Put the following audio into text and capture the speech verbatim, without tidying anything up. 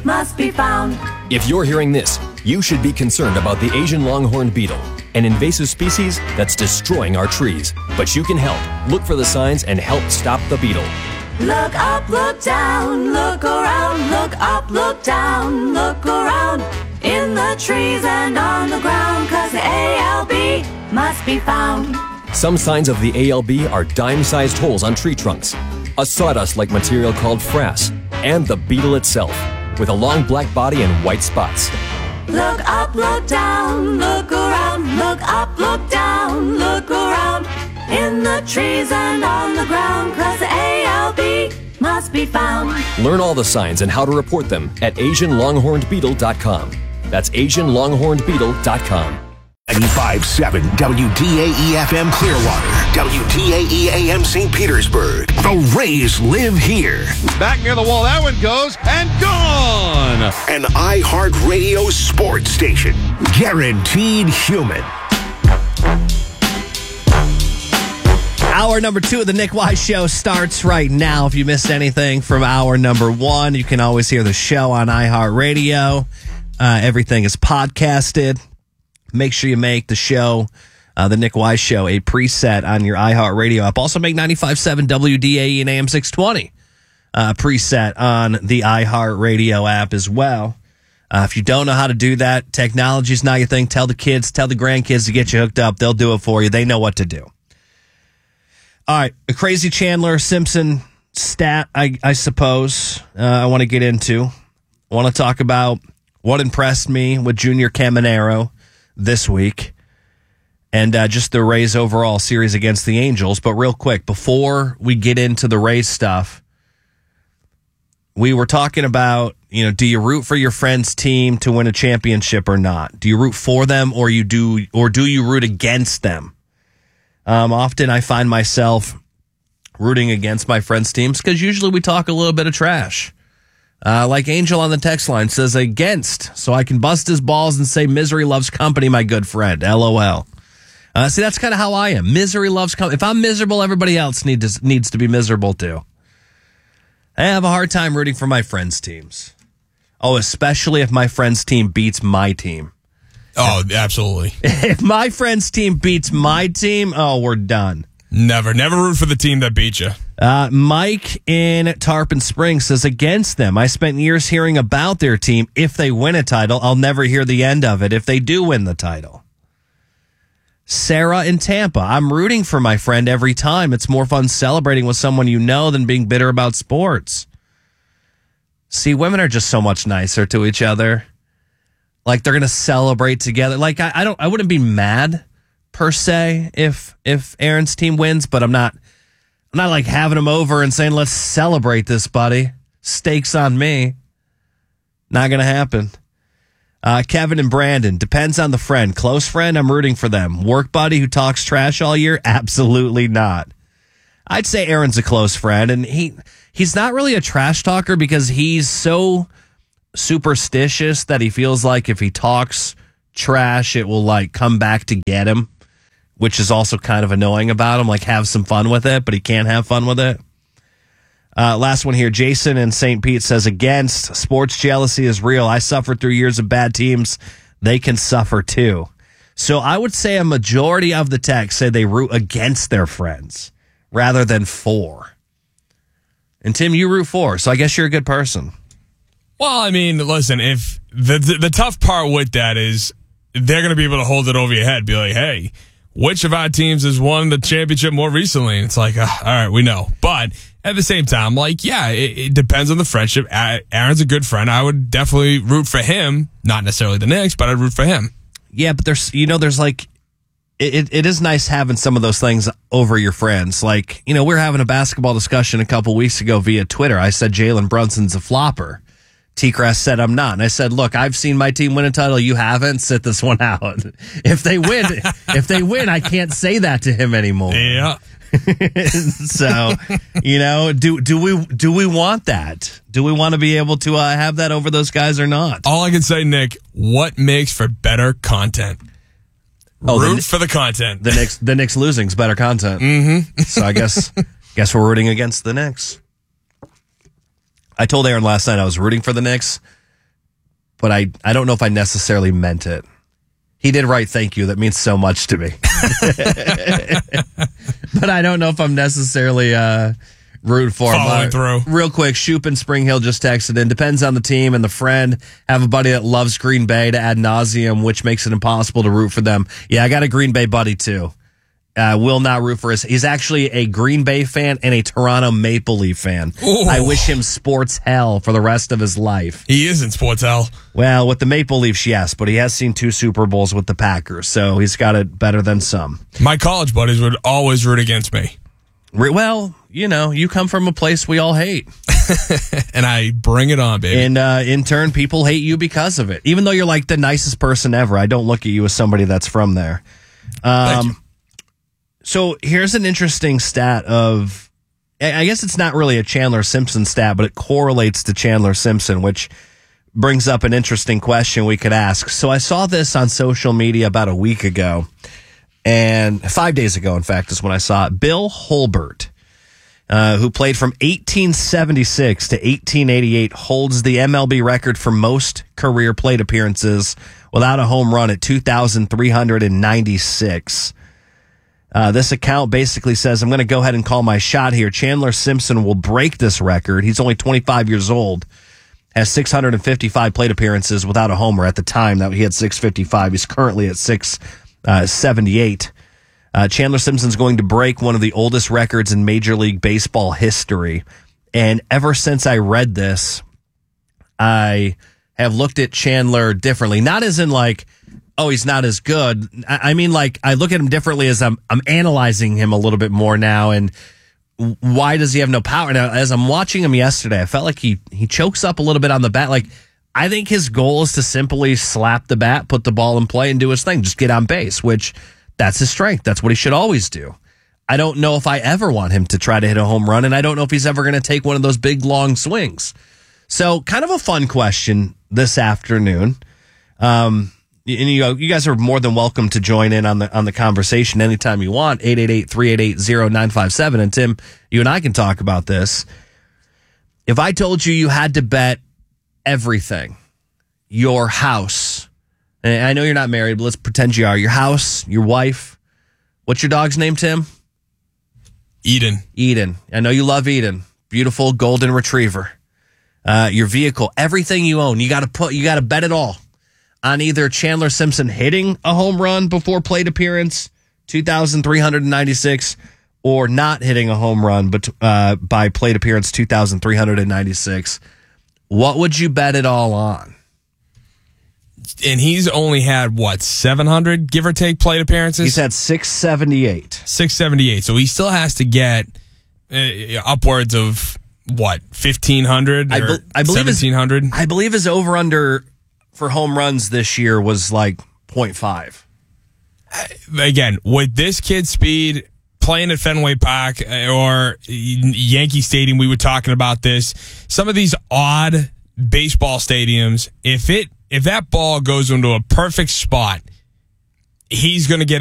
must be found. If you're hearing this, you should be concerned about the Asian longhorn beetle, an invasive species that's destroying our trees. But you can help. Look for the signs and help stop the beetle. Look up, look down, look around, look up, look down, look around, in the trees and on the ground, 'cause the A L B must be found. Some signs of the A L B are dime-sized holes on tree trunks, a sawdust-like material called frass, and the beetle itself, with a long black body and white spots. Look up, look down, look around, look up, look down, look around, in the trees and on the ground, 'cause the A L B must be found. Learn all the signs and how to report them at asian longhorned beetle dot com. That's asian longhorned beetle dot com. ninety-five point seven W D A E F M Clearwater, W D A E A M Saint Petersburg. The Rays live here. Back near the wall, that one goes, and gone! An iHeartRadio sports station. Guaranteed human. Hour number two of the Nick Wise Show starts right now. If you missed anything from hour number one, you can always hear the show on iHeartRadio. Uh, everything is podcasted. Make sure you make the show, uh, the Nick Wise Show, a preset on your iHeartRadio app. Also make ninety-five point seven W D A E and A M six twenty uh, preset on the iHeartRadio app as well. Uh, if you don't know how to do that, technology's not your thing. Tell the kids, tell the grandkids to get you hooked up. They'll do it for you. They know what to do. All right, a crazy Chandler Simpson stat, I, I suppose, uh, I want to get into. I want to talk about what impressed me with Junior Caminero this week, and uh, just the Rays overall series against the Angels. But real quick, before we get into the Rays stuff, we were talking about, you know, do you root for your friend's team to win a championship or not? Do you root for them, or you do, or do you root against them? Um, often I find myself rooting against my friends' teams because usually we talk a little bit of trash. Uh, like Angel on the text line says, against, so I can bust his balls and say misery loves company, my good friend. LOL. Uh, see, that's kind of how I am. Misery loves company. If I'm miserable, everybody else need to, needs to be miserable too. I have a hard time rooting for my friends' teams. Oh, especially if my friend's team beats my team. Oh, absolutely. If my friend's team beats my team, oh, we're done. Never, never root for the team that beat you. Uh, Mike in Tarpon Springs says, against them. I spent years hearing about their team. If they win a title, I'll never hear the end of it if they do win the title. Sarah in Tampa, I'm rooting for my friend every time. It's more fun celebrating with someone you know than being bitter about sports. See, women are just so much nicer to each other. Like, they're going to celebrate together. Like, I, I don't, I wouldn't be mad per se if if Aaron's team wins, but I'm not I'm not like having him over and saying, let's celebrate this, buddy. Stakes on me. Not going to happen. Uh, Kevin and Brandon, depends on the friend. Close friend, I'm rooting for them. Work buddy who talks trash all year? Absolutely not. I'd say Aaron's a close friend, and he he's not really a trash talker because he's so superstitious that he feels like if he talks trash, it will like come back to get him, which is also kind of annoying about him. Like, have some fun with it, but he can't have fun with it. Uh, last one here. Jason in Saint Pete says, against, sports jealousy is real. I suffered through years of bad teams. They can suffer too. So I would say a majority of the text say they root against their friends rather than for. And Tim, you root for, so I guess you're a good person. Well, I mean, listen, if the, the the tough part with that is they're going to be able to hold it over your head, be like, hey, which of our teams has won the championship more recently? And it's like, uh, all right, we know. But at the same time, like, yeah, it, it depends on the friendship. Aaron's a good friend. I would definitely root for him, not necessarily the Knicks, but I'd root for him. Yeah, but there's, you know, there's like, it, it is nice having some of those things over your friends. Like, you know, we were having a basketball discussion a couple weeks ago via Twitter. I said Jalen Brunson's a flopper. T-Crest said I'm not. And I said, look, I've seen my team win a title. You haven't. Sit this one out. If they win, if they win, I can't say that to him anymore. Yeah. So, you know, do do we do we want that? Do we want to be able to uh, have that over those guys or not? All I can say, Nick, what makes for better content? Oh, root the, for the content. The Knicks, the Knicks losing's better content. Mm-hmm. So I guess guess we're rooting against the Knicks. I told Aaron last night I was rooting for the Knicks but I, I don't know if I necessarily meant it. He did write thank you. That means so much to me. But I don't know if I'm necessarily uh, rooting for him. Following Uh, through. Real quick, Shoop in Spring Hill just texted in. Depends on the team and the friend. Have a buddy that loves Green Bay to ad nauseum, which makes it impossible to root for them. Yeah, I got a Green Bay buddy too. Uh, will not root for us. He's actually a Green Bay fan and a Toronto Maple Leaf fan. Ooh. I wish him sports hell for the rest of his life. He is in sports hell. Well, with the Maple Leafs, yes, but he has seen two Super Bowls with the Packers, so he's got it better than some. My college buddies would always root against me. Re- Well, you know, you come from a place we all hate. And I bring it on, baby. And uh, in turn, people hate you because of it. Even though you're like the nicest person ever, I don't look at you as somebody that's from there. Thank you. Um, so here's an interesting stat of, I guess it's not really a Chandler Simpson stat, but it correlates to Chandler Simpson, which brings up an interesting question we could ask. So I saw this on social media about a week ago, and five days ago, in fact, is when I saw it. Bill Holbert, uh, who played from eighteen seventy-six to eighteen eighty-eight, holds the M L B record for most career plate appearances without a home run at two thousand three hundred ninety-six. Uh, this account basically says, I'm going to go ahead and call my shot here. Chandler Simpson will break this record. He's only twenty-five years old, has six hundred fifty-five plate appearances without a homer at the time that he had six fifty-five. He's currently at six seventy-eight. Uh, Chandler Simpson's going to break one of the oldest records in Major League Baseball history. And ever since I read this, I have looked at Chandler differently. Not as in like, oh, he's not as good. I mean, like, I look at him differently as I'm I'm analyzing him a little bit more now. And why does he have no power? Now, as I'm watching him yesterday, I felt like he he chokes up a little bit on the bat. Like, I think his goal is to simply slap the bat, put the ball in play, and do his thing. Just get on base, which that's his strength. That's what he should always do. I don't know if I ever want him to try to hit a home run, and I don't know if he's ever going to take one of those big, long swings. So, kind of a fun question this afternoon. Um, and you, you guys are more than welcome to join in on the on the conversation anytime you want. eight eight eight, three eight eight, zero nine five seven. And Tim, you and I can talk about this. If I told you you had to bet everything, your house, and I know you're not married, but let's pretend you are, your house, your wife, what's your dog's name, Tim? Eden. Eden. I know you love Eden. Beautiful golden retriever. Uh, your vehicle, everything you own, you got to put, you got to bet it all on either Chandler Simpson hitting a home run before plate appearance, two thousand three hundred ninety-six, or not hitting a home run but uh, by plate appearance, two thousand three hundred ninety-six. What would you bet it all on? And he's only had, what, seven hundred, give or take, plate appearances? He's had six seventy-eight. six seventy-eight. So he still has to get uh, upwards of, what, fifteen hundred I, or be- I believe his- seventeen hundred? I believe his over-under for home runs this year was like point five. Again, with this kid's speed, playing at Fenway Park or Yankee Stadium, we were talking about this. Some of these odd baseball stadiums, if it if that ball goes into a perfect spot, he's going to get